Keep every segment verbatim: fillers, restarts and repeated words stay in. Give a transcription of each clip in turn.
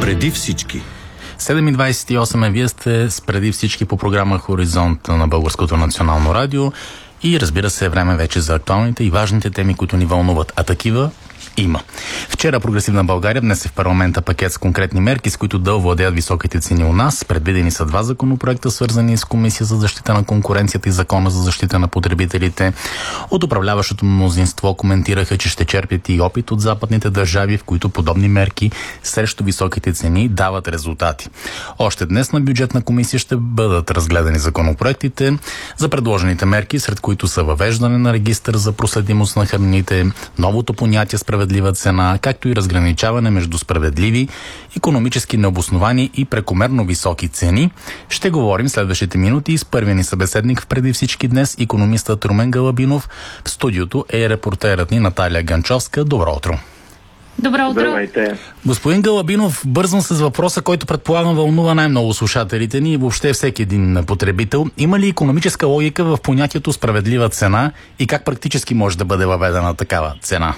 Преди всички. седем и двадесет и осем е, вие сте с Преди всички по програма Хоризонт на Българското национално радио и разбира се е време вече за актуалните и важните теми, които ни вълнуват, а такива има. Вчера Прогресивна България внесе в парламента пакет с конкретни мерки, с които да овладеят високите цени у нас. Предвидени са два законопроекта, свързани с Комисия за защита на конкуренцията и Закона за защита на потребителите. От управляващото мнозинство коментираха, че ще черпят и опит от западните държави, в които подобни мерки срещу високите цени дават резултати. Още днес на бюджетна комисия ще бъдат разгледани законопроектите за предложените мерки, сред които са въвеждане на регистър за проследимост на храните, новото понятие справедлива цена, както и разграничаване между справедливи, икономически необосновани и прекомерно високи цени. Ще говорим следващите минути с първия ни събеседник в Преди всички днес, икономистът Румен Галабинов. В студиото е репортерът ни Наталия Ганчовска. Добро утро! Добро утро! Здравейте! Господин Галабинов, бързам с въпроса, който предполагам вълнува най-много слушателите ни и въобще всеки един потребител. Има ли икономическа логика в понятието справедлива цена и как практически може да бъде въведена такава цена?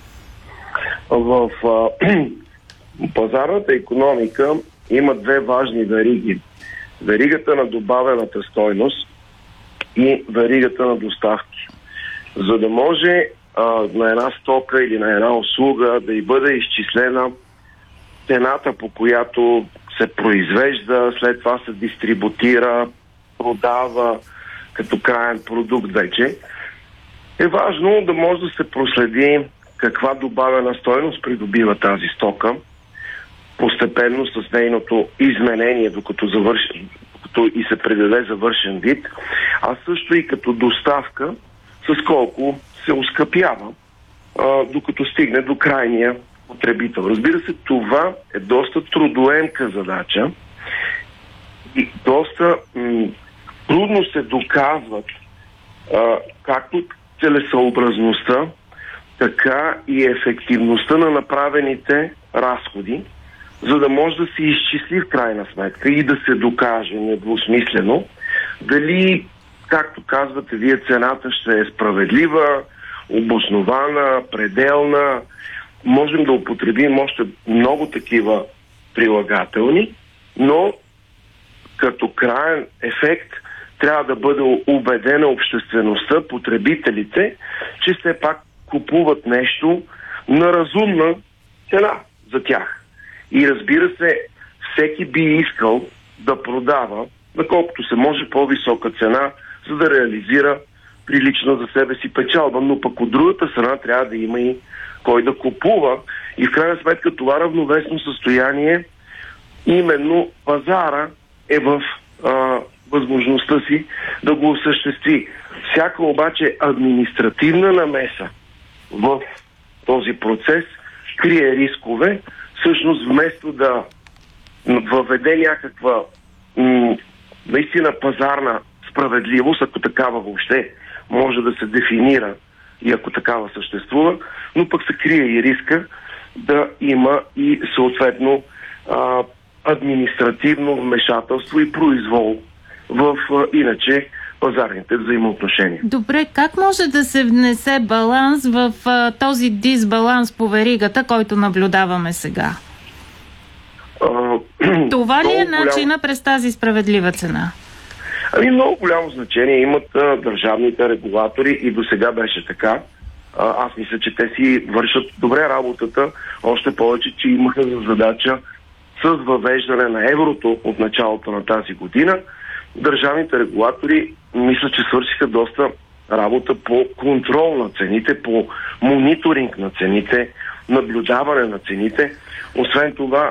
В а, пазарната икономика има две важни вериги. Веригата на добавената стойност и веригата на доставки. За да може а, на една стока или на една услуга да й бъде изчислена цената, по която се произвежда, след това се дистрибутира, продава като краен продукт вече, е важно да може да се проследи каква добавена стойност придобива тази стока постепенно с нейното изменение, докато, завърши, докато и се предаде завършен вид, а също и като доставка, с колко се оскъпява, а, докато стигне до крайния потребител. Разбира се, това е доста трудоемка задача и доста м- трудно се доказват а, както целесъобразността, така и ефективността на направените разходи, за да може да се изчисли в крайна сметка и да се докаже недвусмислено дали, както казвате вие, цената ще е справедлива, обоснована, пределна. Можем да употребим още много такива прилагателни, но като краен ефект трябва да бъде убедена обществеността, потребителите, че все пак купуват нещо на разумна цена за тях. И разбира се, всеки би искал да продава, наколкото се може, по-висока цена, за да реализира прилична за себе си печалба. Но пък от другата страна трябва да има и кой да купува. И в крайна сметка това равновесно състояние, именно пазара е в а, възможността си да го осъществи. Всяка обаче административна намеса в този процес крие рискове. Всъщност, вместо да въведе някаква м- наистина пазарна справедливост, ако такава въобще може да се дефинира и ако такава съществува, но пък се крие и риска да има и съответно а, административно вмешателство и произвол в а, иначе пазарните взаимоотношения. Добре, как може да се внесе баланс в а, този дисбаланс по веригата, който наблюдаваме сега? А, Това ли е начина голям... през тази справедлива цена? Ами много голямо значение имат а, държавните регулатори и до сега беше така. А, аз мисля, че те си вършат добре работата, още повече, че имаха за задача с въвеждане на еврото от началото на тази година. Държавните регулатори мисля, че свършиха доста работа по контрол на цените, по мониторинг на цените, наблюдаване на цените. Освен това,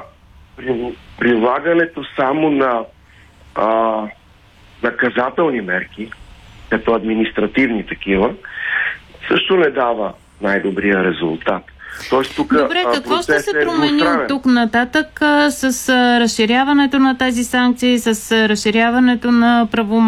прилагането само на а, наказателни мерки, като административни такива, също не дава най-добрия резултат. Тоест, тук, Добре, какво ще се промени от тук нататък а, с а, разширяването на тези санкции, с а, разширяването на правомощията